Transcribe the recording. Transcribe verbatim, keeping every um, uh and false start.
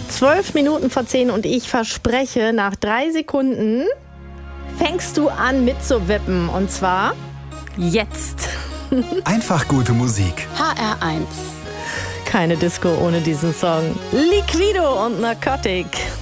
Zwölf Minuten vor zehn und ich verspreche, nach drei Sekunden fängst du an mitzuwippen. Und zwar jetzt. Einfach gute Musik. H R eins. Keine Disco ohne diesen Song. Liquido und Narcotic.